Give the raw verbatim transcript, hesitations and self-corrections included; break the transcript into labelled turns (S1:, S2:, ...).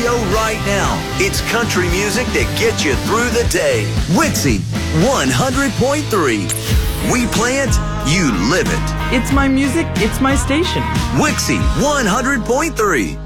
S1: radio right now. It's country music that gets you through the day. Wixie one hundred point three. We play it, you live it.
S2: It's my music, it's my station.
S1: Wixie one hundred point three.